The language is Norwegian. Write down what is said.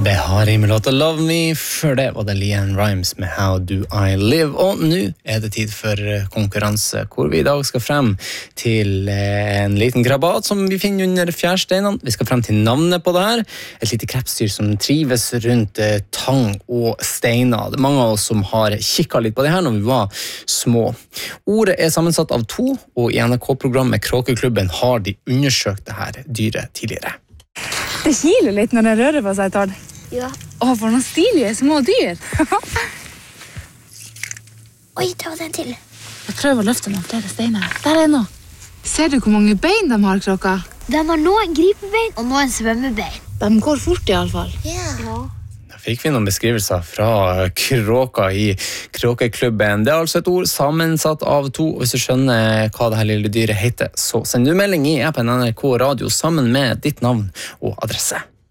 Behari med låta Love Me, før det var det Leanne Rimes med How Do I Live, og nå det tid for konkurranse, hvor vi I dag skal frem til en liten krabat som vi finner under fjærsteinene. Vi skal frem til navnet på det her, et lite krepsdyr som trives rundt tang og steiner. Det mange av oss som har kikket litt på det her når vi var små. Ordet sammensatt av to, og I NRK-programmet Kråkeklubben har de undersøkt det her dyret tidligere. Det kiler litt når det rører på seg, Tord. Ja. Å, for noen stilige små dyr. Oi, ta den til. Jeg prøver å løfte noen flere steiner. Der noe. Ser du hvor mange bein de har, Kråka? De har noen gripebein og noen svømmebein. De går fort I alle fall. Ja. Da fikk vi noen beskrivelser fra kråka I Kråkeklubben. Det altså et ord sammensatt av to. Hvis du skjønner hva det her lille dyret heter, så send du melding I appen NRK Radio sammen med ditt navn og adresse.